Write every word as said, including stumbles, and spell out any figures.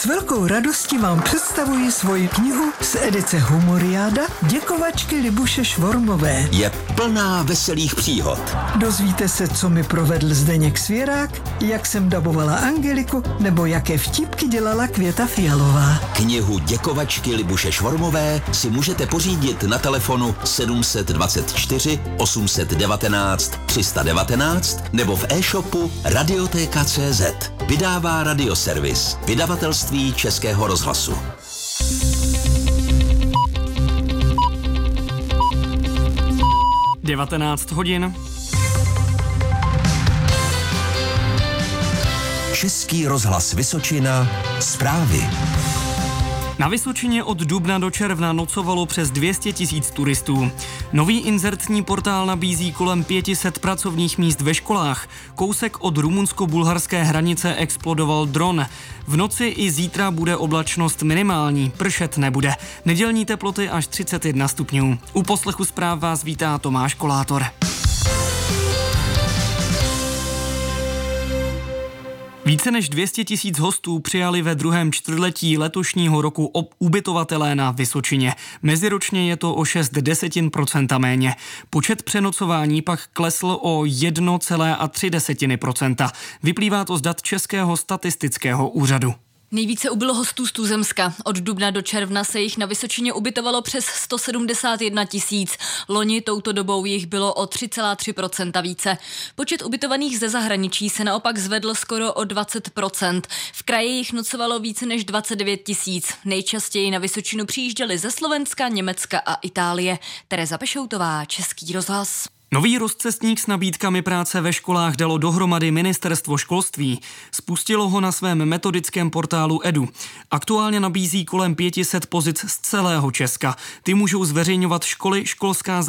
S velkou radostí vám představuji svoji knihu z edice Humoriáda Děkovačky Libuše Švormové. Je plná veselých příhod. Dozvíte se, co mi provedl Zdeněk Svěrák, jak jsem dabovala Angeliku, nebo jaké vtipky dělala Květa Fialová. Knihu Děkovačky Libuše Švormové si můžete pořídit na telefonu sedm dvacet čtyři osm devatenáct tři sta devatenáct nebo v e-shopu Radiotéka tečka cé zet. Vydává Radioservis, vydavatelství Českého rozhlasu. devatenáct hodin. Český rozhlas Vysočina, zprávy. Na Vysočině od dubna do června nocovalo přes dvě stě tisíc turistů. Nový inzertní portál nabízí kolem pět set pracovních míst ve školách. Kousek od rumunsko-bulharské hranice explodoval dron. V noci i zítra bude oblačnost minimální, pršet nebude. Nedělní teploty až třicet jedna stupňů. U poslechu zpráv vás vítá Tomáš Kolátor. Více než dvě stě tisíc hostů přijali ve druhém čtvrtletí letošního roku ubytovatelé na Vysočině. Meziročně je to o šest desetin procenta méně. Počet přenocování pak klesl o jedna celá tři desetiny procenta. Vyplývá to z dat Českého statistického úřadu. Nejvíce ubylo hostů z tuzemska. Od dubna do června se jich na Vysočině ubytovalo přes sto sedmdesát jedna tisíc. Loni touto dobou jich bylo o tři celá tři procenta více. Počet ubytovaných ze zahraničí se naopak zvedl skoro o dvacet procent. V kraji jich nocovalo více než dvacet devět tisíc. Nejčastěji na Vysočinu přijížděli ze Slovenska, Německa a Itálie. Tereza Pešoutová, Český rozhlas. Nový rozcestník s nabídkami práce ve školách dalo dohromady Ministerstvo školství. Spustilo ho na svém metodickém portálu Edu. Aktuálně nabízí kolem pět set pozic z celého Česka. Ty můžou zveřejňovat školy, školská